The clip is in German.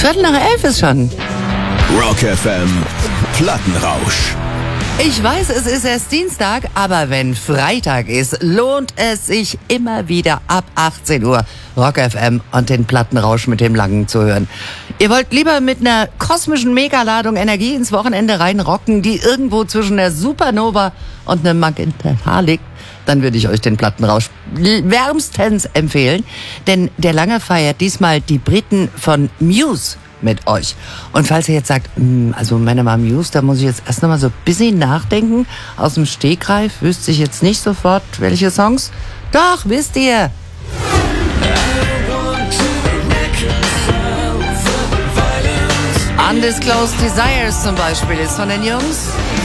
10:15 ist schon. Rock FM Plattenrausch. Ich weiß, es ist erst Dienstag, aber wenn Freitag ist, lohnt es sich immer wieder ab 18 Uhr Rock FM und den Plattenrausch mit dem Langen zu hören. Ihr wollt lieber mit einer kosmischen Megaladung Energie ins Wochenende reinrocken, die irgendwo zwischen der Supernova und einem Magenta liegt, dann würde ich euch den Plattenrausch wärmstens empfehlen. Denn der Lange feiert diesmal die Briten von Muse mit euch. Und falls ihr jetzt sagt, also meine war Muse, da muss ich jetzt erst noch mal so ein bisschen nachdenken. Aus dem Stegreif wüsste ich jetzt nicht sofort, welche Songs. Doch, wisst ihr. Undisclosed Desires zum Beispiel ist von den Jungs.